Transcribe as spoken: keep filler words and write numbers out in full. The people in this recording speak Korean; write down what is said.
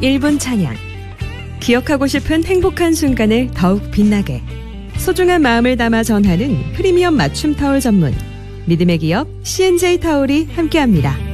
일 분 찬양. 기억하고 싶은 행복한 순간을 더욱 빛나게. 소중한 마음을 담아 전하는 프리미엄 맞춤 타올 전문. 믿음의 기업 씨엔제이 타올이 함께합니다.